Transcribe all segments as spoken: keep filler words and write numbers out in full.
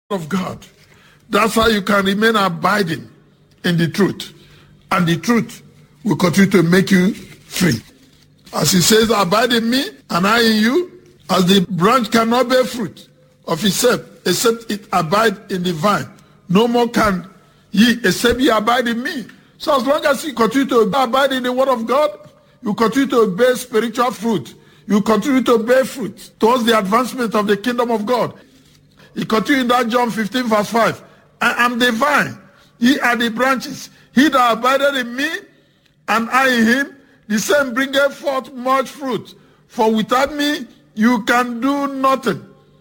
of God. That's how you can remain abiding in the truth. And the truth will continue to make you free. As he says, abide in me and I in you, as the branch cannot bear fruit of itself, except it abide in the vine. No more can ye, except ye abide in me. So as long as you continue to abide in the word of God, you continue to bear spiritual fruit. You continue to bear fruit towards the advancement of the kingdom of God. He continued in that John fifteen verse five. I am the vine, ye are the branches. He that abideth in me, and I in him, the same bringeth forth much fruit. For without me, you can do nothing.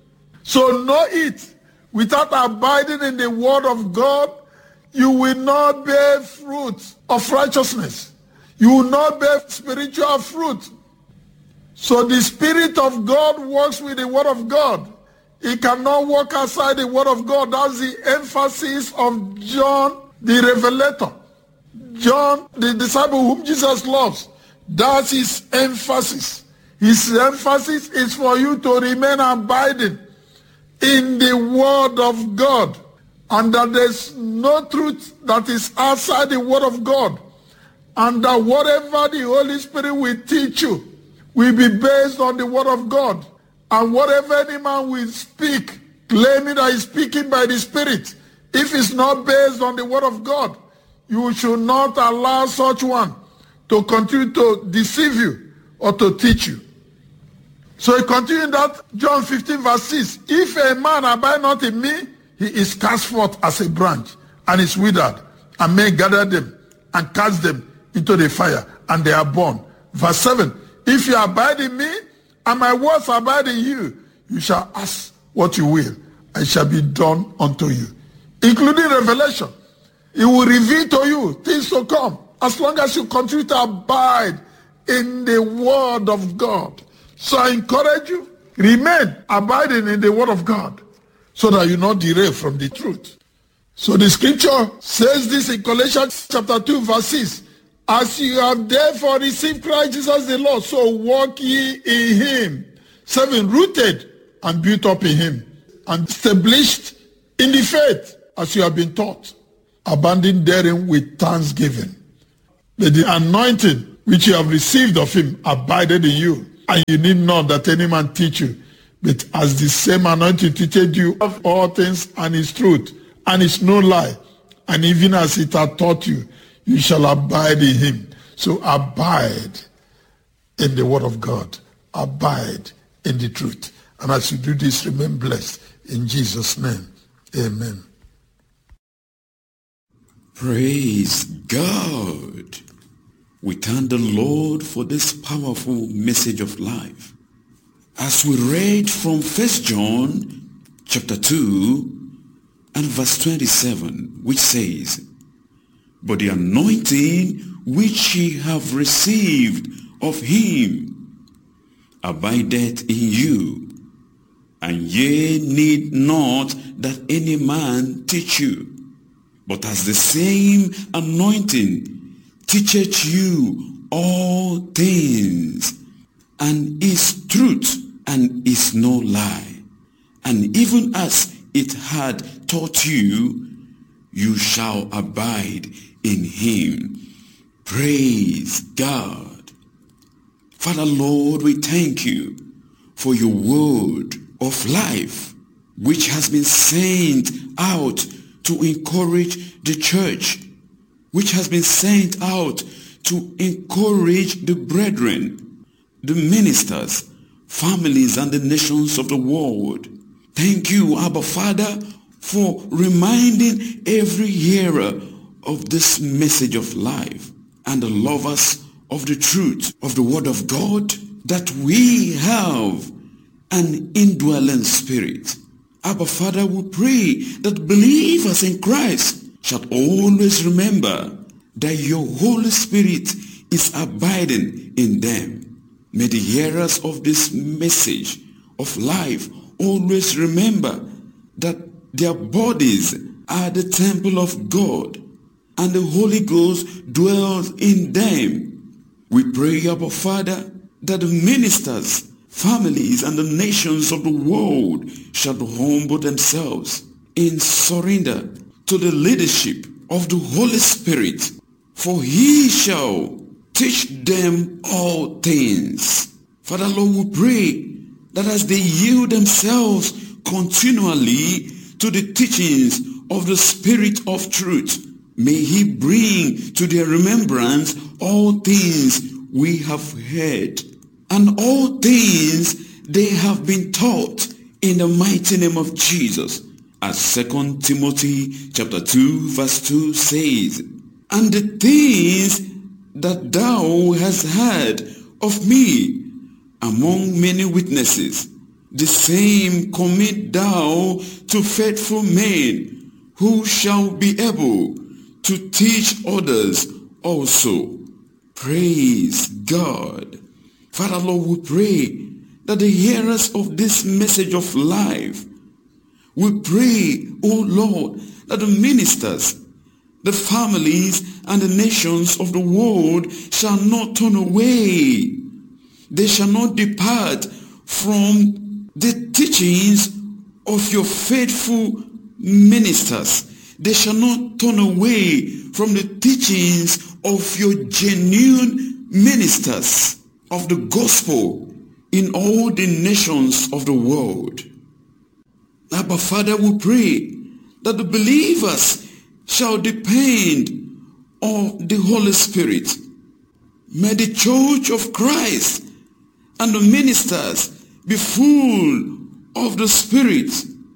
So know it. Without abiding in the word of God, you will not bear fruit of righteousness. You will not bear spiritual fruit. So the Spirit of God works with the word of God. He cannot walk outside the word of God. That's the emphasis of John the Revelator. John, the disciple whom Jesus loves. That's his emphasis. His emphasis is for you to remain abiding in the word of God. And that there's no truth that is outside the word of God. And that whatever the Holy Spirit will teach you will be based on the word of God. And whatever any man will speak, claiming that he's speaking by the Spirit, if it's not based on the word of God, you should not allow such one to continue to deceive you or to teach you. So he continued that, John fifteen verse six, if a man abide not in me, he is cast forth as a branch and is withered, and men gather them and cast them into the fire, and they are burned. Verse seven, if you abide in me, and my words abide in you, you shall ask what you will, and it shall be done unto you. Including revelation. It will reveal to you things to come, as long as you continue to abide in the word of God. So I encourage you, remain abiding in the word of God, so that you not derail from the truth. So the scripture says this in Colossians chapter two verse six. As you have therefore received Christ Jesus the Lord, so walk ye in him. Seven, rooted and built up in him, and established in the faith as you have been taught, abounding therein with thanksgiving. That the anointing which you have received of him abided in you, and you need not that any man teach you, but as the same anointing teacheth you of all things, and is truth, and is no lie, and even as it hath taught you, you shall abide in him. So abide in the word of God. Abide in the truth. And as you do this, remain blessed. In Jesus' name, amen. Praise God. We thank the Lord for this powerful message of life. As we read from First John chapter two and verse twenty-seven, which says, but the anointing which ye have received of him abideth in you, and ye need not that any man teach you. But as the same anointing teacheth you all things, and is truth, and is no lie, and even as it had taught you, you shall abide in him. Praise God. Father Lord, we thank you for your word of life, which has been sent out to encourage the church, which has been sent out to encourage the brethren, the ministers, families, and the nations of the world. Thank you, Abba Father, for reminding every hearer of this message of life and the lovers of the truth of the word of God that we have an indwelling spirit. Abba Father, we pray that believers in Christ shall always remember that your Holy Spirit is abiding in them. May the hearers of this message of life always remember that their bodies are the temple of God, and the Holy Ghost dwells in them. We pray, Abba Father, that the ministers, families, and the nations of the world shall humble themselves in surrender to the leadership of the Holy Spirit, for he shall teach them all things. Father, Lord, we pray that as they yield themselves continually to the teachings of the Spirit of truth, may he bring to their remembrance all things we have heard and all things they have been taught, in the mighty name of Jesus. As Second Timothy chapter two verse two says, and the things that thou hast heard of me among many witnesses, the same commit thou to faithful men, who shall be able to teach others also. Praise God. Father, Lord, we pray that the hearers of this message of life, we pray, oh Lord, that the ministers, the families, and the nations of the world shall not turn away. They shall not depart from the teachings of your faithful ministers. They shall not turn away from the teachings of your genuine ministers of the gospel in all the nations of the world. Abba, Father, we pray that the believers shall depend on the Holy Spirit. May the church of Christ and the ministers be full of the Spirit,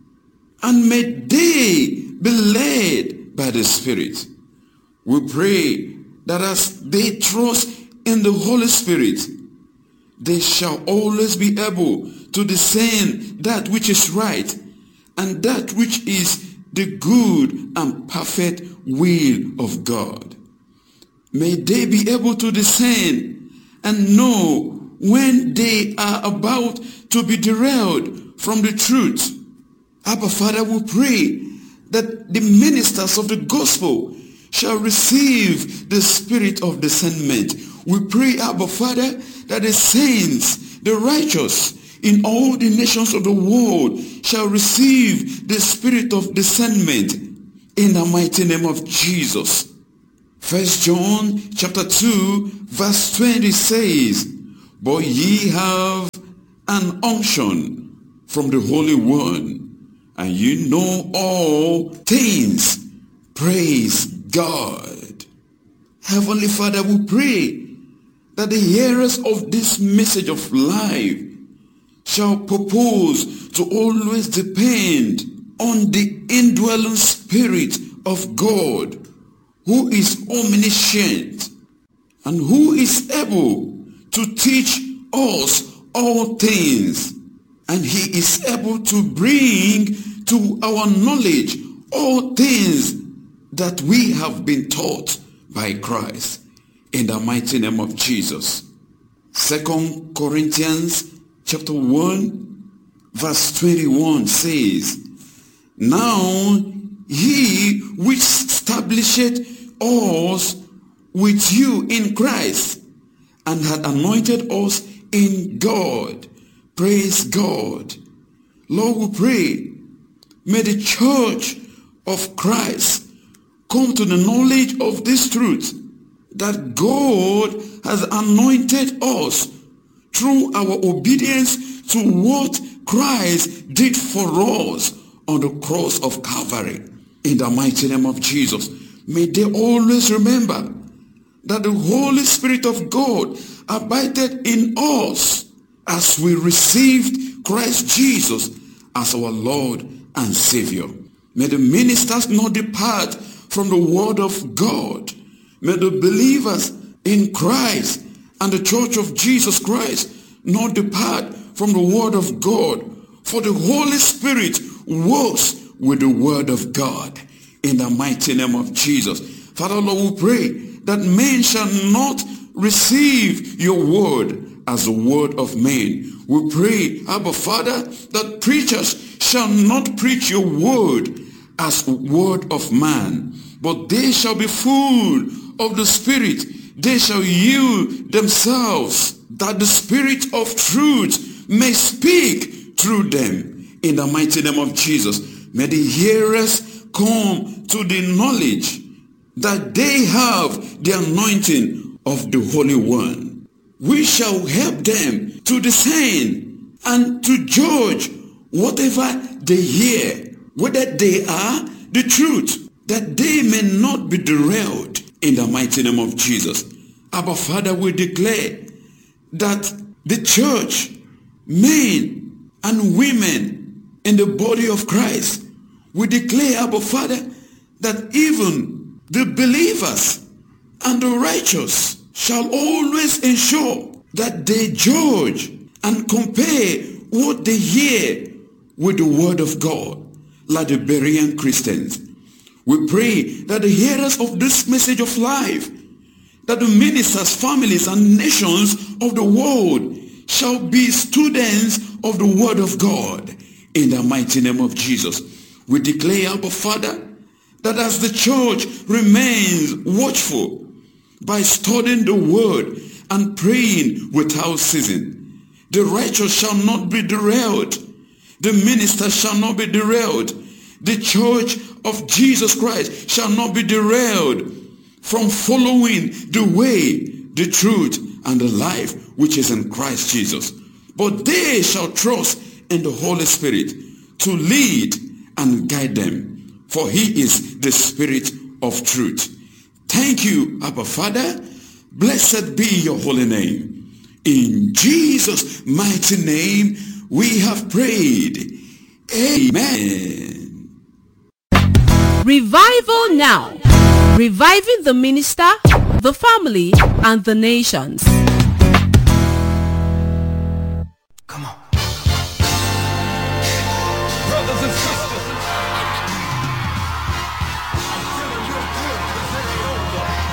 and may they be led by the Spirit. We pray that as they trust in the Holy Spirit, they shall always be able to discern that which is right and that which is the good and perfect will of God. May they be able to discern and know when they are about to be derailed from the truth. Abba, Father, we pray that the ministers of the gospel shall receive the spirit of discernment. We pray, Abba, Father, that the saints, the righteous in all the nations of the world shall receive the spirit of discernment in the mighty name of Jesus. First John chapter two verse twenty says, but ye have an unction from the Holy One, and ye know all things. Praise God. Heavenly Father, we pray that the hearers of this message of life shall purpose to always depend on the indwelling Spirit of God, who is omniscient and who is able to teach us all things, and he is able to bring to our knowledge all things that we have been taught by Christ, in the mighty name of Jesus. Second Corinthians chapter one verse twenty-one says, now he which establisheth us with you in Christ, and had anointed us in God. Praise God. Lord, we pray, may the church of Christ come to the knowledge of this truth, that God has anointed us through our obedience to what Christ did for us on the cross of Calvary. In the mighty name of Jesus, may they always remember that the Holy Spirit of God abided in us as we received Christ Jesus as our Lord and Savior. May the ministers not depart from the word of God. May the believers in Christ and the church of Jesus Christ not depart from the word of God. For the Holy Spirit works with the word of God, in the mighty name of Jesus. Father, Lord, we pray that men shall not receive your word as a word of men. We pray, Abba Father, that preachers shall not preach your word as a word of man, but they shall be full of the Spirit. They shall yield themselves, that the Spirit of truth may speak through them, in the mighty name of Jesus. May the hearers come to the knowledge that they have the anointing of the Holy One. We shall help them to discern and to judge whatever they hear, whether they are the truth, that they may not be derailed in the mighty name of Jesus. Abba Father, we declare that the church, men and women in the body of Christ, we declare, Abba Father, that even the believers and the righteous shall always ensure that they judge and compare what they hear with the word of God, like the Berean Christians. We pray that the hearers of this message of life, that the ministers, families, and nations of the world shall be students of the word of God in the mighty name of Jesus. We declare, Abba Father, that as the church remains watchful by studying the word and praying without ceasing, the righteous shall not be derailed. The ministers shall not be derailed. The church of Jesus Christ shall not be derailed from following the way, the truth, and the life which is in Christ Jesus. But they shall trust in the Holy Spirit to lead and guide them, for he is the Spirit of truth. Thank you, Abba Father. Blessed be your holy name. In Jesus' mighty name we have prayed. Amen. Revival Now. Reviving the minister, the family, and the nations.